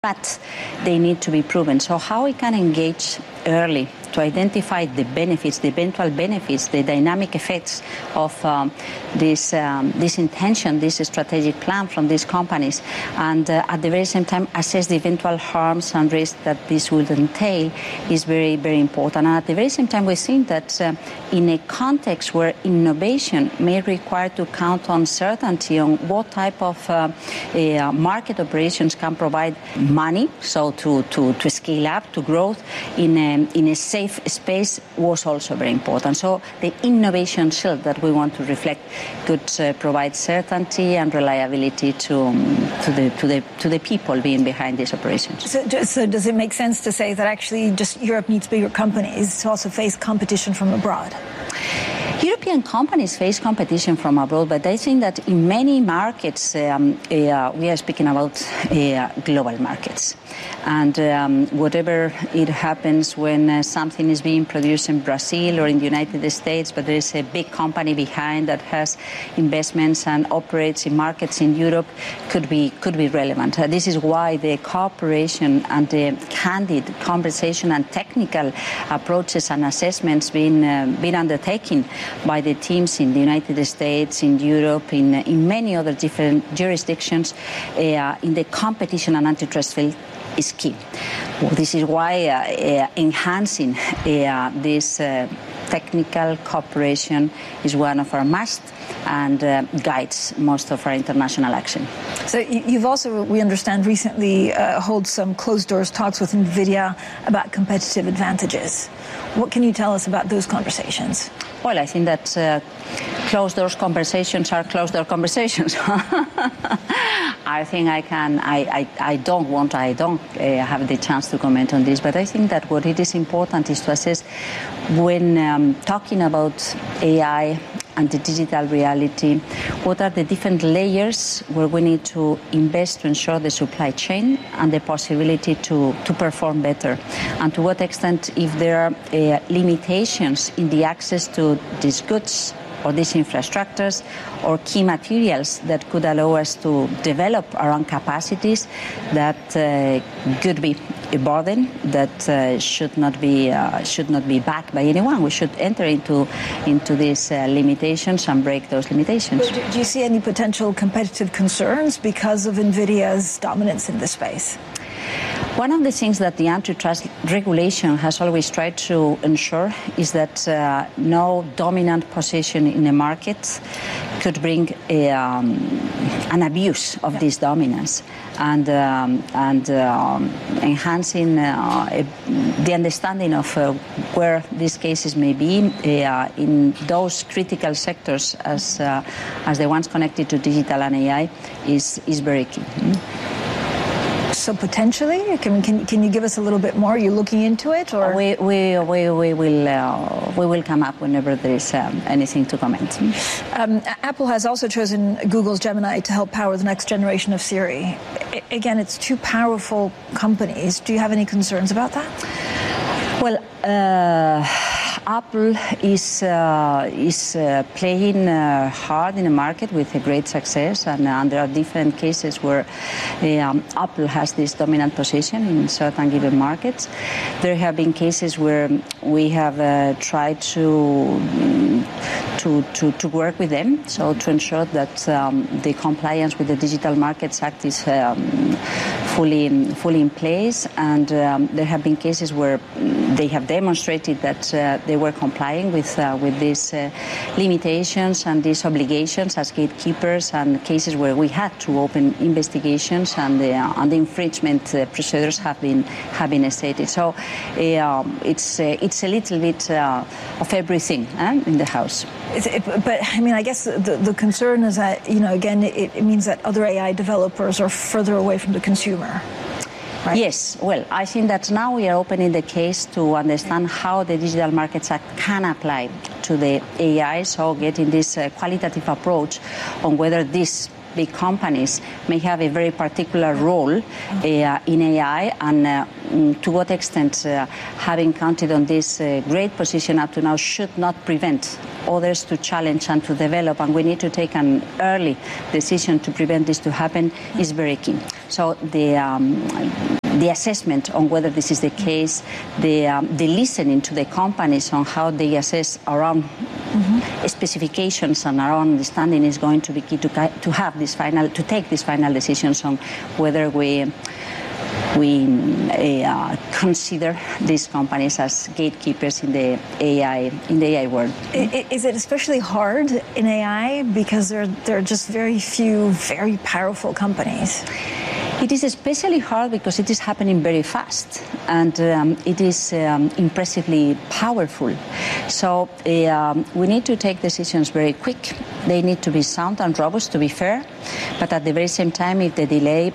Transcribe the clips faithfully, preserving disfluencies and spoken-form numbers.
but they need to be proven. So how we can engage early to identify the benefits, the eventual benefits, the dynamic effects of um, this um, this intention, this strategic plan from these companies, and uh, at the very same time assess the eventual harms and risks that this will entail is very, very important. And at the very same time, we think that uh, in a context where innovation may require to count on certainty on what type of uh, uh, market operations can provide money, so to, to, to scale up, to growth in a, in a safe space was also very important. So the innovation shield that we want to reflect could uh, provide certainty and reliability to um, to the to the to the people being behind these operations. So, so does it make sense to say that actually just Europe needs bigger companies to also face competition from abroad? European companies face competition from abroad, but I think that in many markets, um, uh, we are speaking about uh, global markets. And um, whatever it happens when uh, something is being produced in Brazil or in the United States, but there is a big company behind that has investments and operates in markets in Europe, could be could be relevant. Uh, this is why the cooperation and the candid conversation and technical approaches and assessments being uh, being undertaken by the teams in the United States, in Europe, in in many other different jurisdictions, uh, in the competition and antitrust field is key. Well, this is why uh, uh, enhancing uh, this uh, technical cooperation is one of our must and uh, guides most of our international action. So you've also, we understand, recently uh, held some closed-doors talks with NVIDIA about competitive advantages. What can you tell us about those conversations? Well, I think that uh, closed-doors conversations are closed-door conversations. I think I can, I, I, I don't want, I don't uh, have the chance to comment on this, but I think that what it is important is to assess when um, talking about A I and the digital reality, what are the different layers where we need to invest to ensure the supply chain and the possibility to, to perform better, and to what extent if there are uh, limitations in the access to these goods or these infrastructures or key materials that could allow us to develop our own capacities that uh, could be a burden that uh, should not be uh, should not be backed by anyone. We should enter into into these uh, limitations and break those limitations. But do you see any potential competitive concerns because of NVIDIA's dominance in this space? One of the things that the antitrust regulation has always tried to ensure is that uh, no dominant position in the market could bring a, um, an abuse of this dominance, and um, and um, enhancing uh, a, the understanding of uh, where these cases may be uh, in those critical sectors as uh, as the ones connected to digital and A I is is very key. Mm-hmm. So potentially, can, can can you give us a little bit more? Are you looking into it, or we we we, we will uh, we will come up whenever there is um, anything to comment. Um, Apple has also chosen Google's Gemini to help power the next generation of Siri. I, again, it's two powerful companies. Do you have any concerns about that? Well, uh, Apple is uh, is uh, playing uh, hard in the market with a great success, and, uh, and there are different cases where um, Apple has this dominant position in certain given markets. There have been cases where we have uh, tried to, to to to work with them, so to ensure that um, the compliance with the Digital Markets Act is um, fully fully in place, and um, there have been cases where they have demonstrated that uh, they were complying with uh, with these uh, limitations and these obligations as gatekeepers, and cases where we had to open investigations and the, uh, and the infringement uh, procedures have been have been stated. So uh, it's uh, it's a little bit uh, of everything eh, in the house. It, but I mean, I guess the, the concern is that, you know, again, it, it means that other A I developers are further away from the consumer. Right. Yes, well, I think that now we are opening the case to understand how the Digital Markets Act can apply to the A I, so getting this uh, qualitative approach on whether this big companies may have a very particular role uh, in A I, and uh, to what extent uh, having counted on this uh, great position up to now should not prevent others to challenge and to develop, and we need to take an early decision to prevent this to happen is very key. So the um, the assessment on whether this is the case, the um, the listening to the companies on how they assess around mm-hmm. specifications and our understanding is going to be key to to have this final to take these final decisions on whether we. We uh, consider these companies as gatekeepers in the A I in the A I world. Is it especially hard in A I because there there are just very few very powerful companies? It is especially hard because it is happening very fast, and um, it is um, impressively powerful. So uh, um, we need to take decisions very quick. They need to be sound and robust, to be fair, but at the very same time, if the delay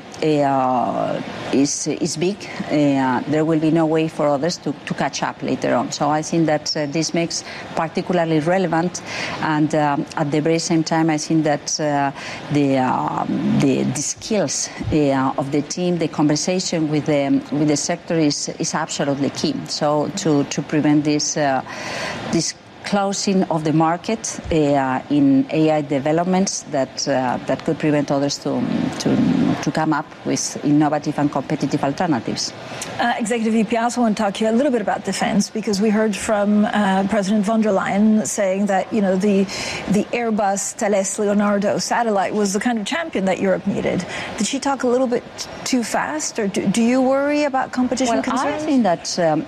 uh, is is big, uh, there will be no way for others to, to catch up later on. So I think that uh, this makes particularly relevant, and um, at the very same time, I think that uh, the, uh, the the skills uh, of the team, the conversation with the with the sector is is absolutely key. So to to prevent this uh, this closing of the market uh, in A I developments that uh, that could prevent others to to to come up with innovative and competitive alternatives. Uh, Executive V P, I also want to talk to you a little bit about defense, because we heard from uh, President von der Leyen saying that, you know, the the Airbus Thales Leonardo satellite was the kind of champion that Europe needed. Did she talk a little bit too fast, or do, do you worry about competition well, concerns? I think that um,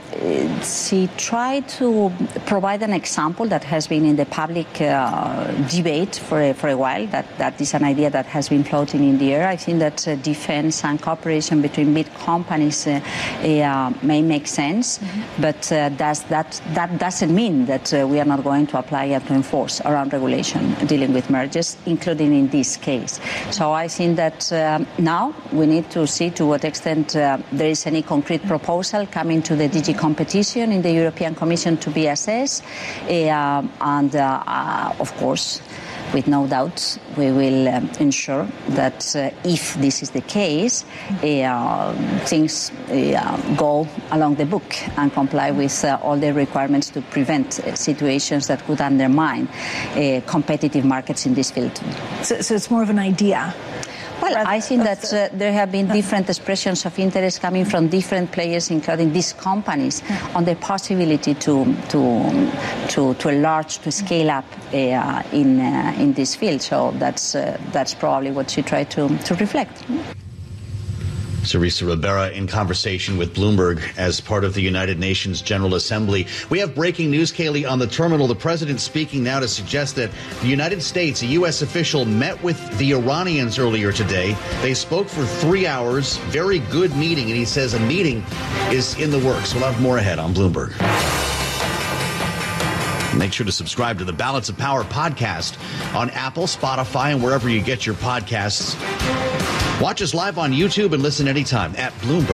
she tried to provide an example that has been in the public uh, debate for a, for a while. That that is an idea that has been floating in the air. I think that uh, defense and cooperation between big companies uh, uh, may make sense, mm-hmm. but uh, does that that doesn't mean that uh, we are not going to apply and to enforce around regulation dealing with mergers, including in this case. So I think that uh, now we need to see to what extent uh, there is any concrete proposal coming to the D G Competition in the European Commission to be assessed, uh, and uh, uh, of course, with no doubt, we will um, ensure that uh, if this is the case, uh, things uh, go along the book and comply with uh, all the requirements to prevent uh, situations that could undermine uh, competitive markets in this field. So, so it's more of an idea. Well, I think that uh, there have been different expressions of interest coming from different players, including these companies, on the possibility to to to, to enlarge, to scale up uh, in uh, in this field. So that's uh, that's probably what she tried to to reflect. Teresa Ribera in conversation with Bloomberg as part of the United Nations General Assembly. We have breaking news, Kaylee, on the terminal. The president speaking now to suggest that the United States, a U S official, met with the Iranians earlier today. They spoke for three hours. Very good meeting. And he says a meeting is in the works. We'll have more ahead on Bloomberg. Make sure to subscribe to the Balance of Power podcast on Apple, Spotify, and wherever you get your podcasts. Watch us live on YouTube and listen anytime at Bloomberg.